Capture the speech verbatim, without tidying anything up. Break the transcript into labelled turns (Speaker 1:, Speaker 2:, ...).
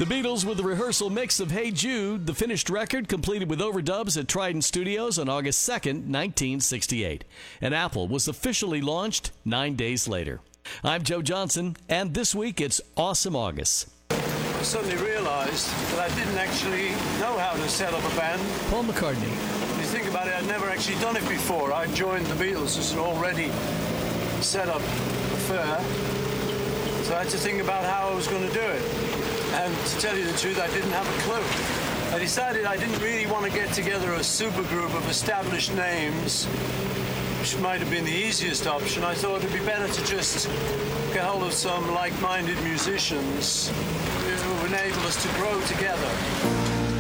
Speaker 1: The Beatles with the rehearsal mix of Hey Jude, the finished record completed with overdubs at Trident Studios on August second, nineteen sixty-eight. And Apple was officially launched nine days later. I'm Joe Johnson, and this week it's Awesome August.
Speaker 2: I suddenly realized that I didn't actually know how to set up a band.
Speaker 1: Paul McCartney.
Speaker 2: If you think about it, I'd never actually done it before. I joined the Beatles as an already set up affair. So I had to think about how I was going to do it. And to tell you the truth, I didn't have a clue. I decided I didn't really want to get together a supergroup of established names, which might have been the easiest option. I thought it'd be better to just get hold of some like-minded musicians who would enable us to grow together.